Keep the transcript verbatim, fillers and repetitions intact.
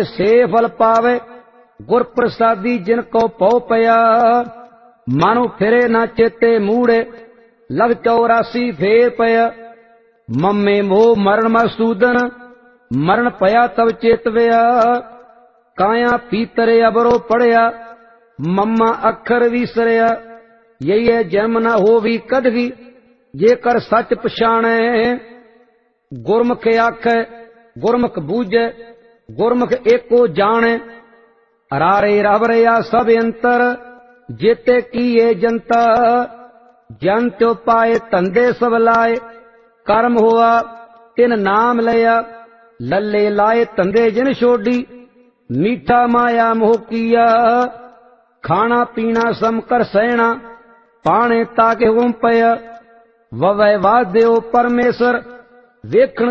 से फल पावे, गुर प्रसादी जिनको पौ पया। मानो फिरे ना चेते मूड़े, लग चौरासी फेर पया। मम्मे मोह मरण मसूदन, मरण पया तब चेतवया। काया पीतरे अबरो पढ़या, मम्मा अखर विसरया। यही है जन्म न हो भी कद भी, जे कर सच पछाणे। गुरमुख आखे गुरमुख बूझे, गुरमुख एको जाने। रारे रवरया सब अंतर, जेते किए जनता। जन त्यो पाए धंधे सब लाए, कर्म हुआ तिन नाम लिया। लल्ले लाए धंधे जिन छोड़ी, मीठा माया मोह किया। खाना पीना सम कर सहना, पाने ताके हुम पया। ववै वाद्यो परमेश्वर, वेखण